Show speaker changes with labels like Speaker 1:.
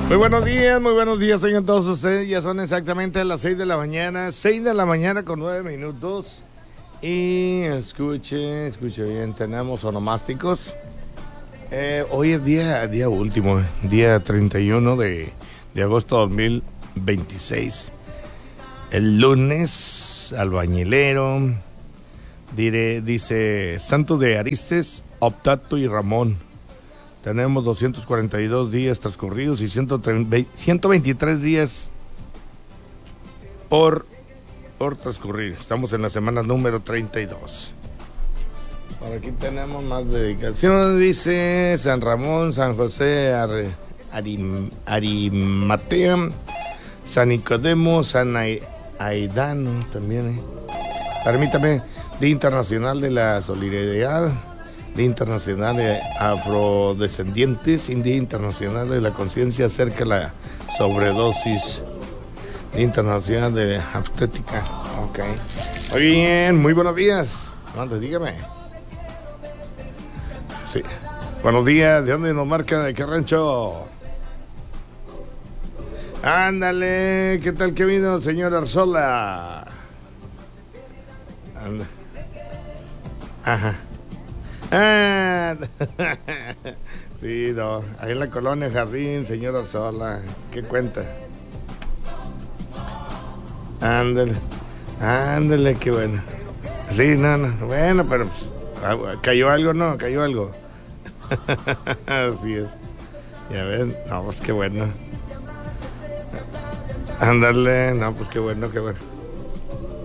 Speaker 1: Muy buenos días, señor, todos ustedes. Ya son exactamente las 6 de la mañana, 6 de la mañana con 9 minutos. Y escuche bien, tenemos onomásticos. Hoy es día último, día 31 de agosto 2026. El lunes, albañilero, dice Santo de Aristes, Optato y Ramón. Tenemos 242 días transcurridos y 123 días por transcurrir. Estamos en la semana número 32. Por aquí tenemos más dedicaciones. Dice San Ramón, San José, Arimatea, San Nicodemo, San Aidano también. Permítame, Día Internacional de la Solidaridad, Día Internacional de Afrodescendientes, Día Internacional de la Conciencia acerca de la sobredosis, Día Internacional de Obstétrica. Ok. Muy bien, muy buenos días. ¿Dónde? Dígame. Sí. Buenos días, ¿de dónde nos marca? ¿De qué rancho? Ándale, ¿qué tal que vino el señor Arzola? Anda. Ajá. Ah, sí, no, ahí en la colonia Jardín, señor Arzola, ¿qué cuenta? Ándale, qué bueno. Sí, no, bueno, pero pues, cayó algo, ¿no? Cayó algo. Así es. Ya ven, no, pues qué bueno. Ándale, no, pues qué bueno, qué bueno.